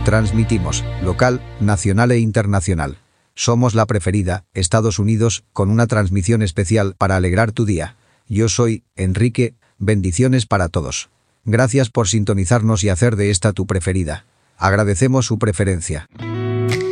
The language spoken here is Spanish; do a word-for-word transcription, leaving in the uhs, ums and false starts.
Transmitimos, local, nacional e internacional. Somos la preferida, Estados Unidos, con una transmisión especial para alegrar tu día. Yo soy Enrique, bendiciones para todos. Gracias por sintonizarnos y hacer de esta tu preferida. Agradecemos su preferencia.